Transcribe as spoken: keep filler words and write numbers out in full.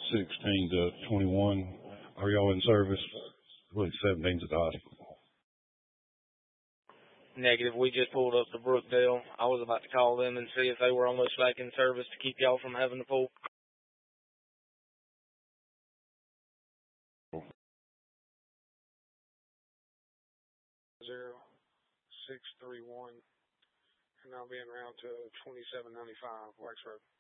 sixteen to twenty-one. Are y'all in service? I believe seventeen's at the hospital. Negative. We just pulled up to Brookdale. I was about to call them and see if they were almost back in service to keep y'all from having to pull. Zero six three one, and I'll be en route to twenty-seven ninety-five Wax Road.